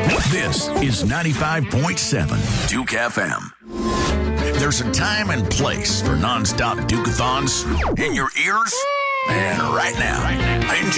This is 95.7 Duke FM. There's a time and place for nonstop Duke-a-thons in your ears and right now. Enjoy.